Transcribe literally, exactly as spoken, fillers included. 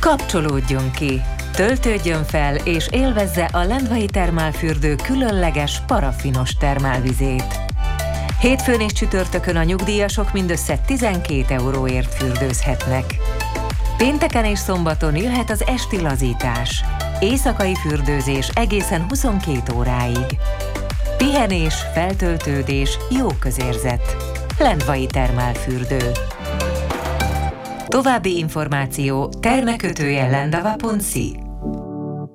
Kapcsolódjon ki, töltődjön fel és élvezze a Lendvai Termálfürdő különleges parafinos termálvizét. Hétfőn és csütörtökön a nyugdíjasok mindössze tizenkét euróért fürdőzhetnek. Pénteken és szombaton jöhet az esti lazítás. Éjszakai fürdőzés egészen huszonkét óráig. Pihenés, feltöltődés, jó közérzet. Lendvai Termálfürdő. További információ termekötője lendava pont si.